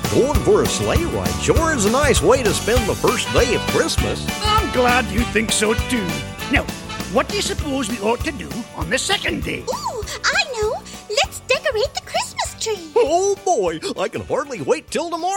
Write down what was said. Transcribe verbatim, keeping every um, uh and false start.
Going for a sleigh ride sure is a nice way to spend the first day of Christmas. I'm glad you think so too. Now, what do you suppose we ought to do on the second day? Ooh, I know. Let's decorate the Christmas tree. Oh boy, I can hardly wait till tomorrow.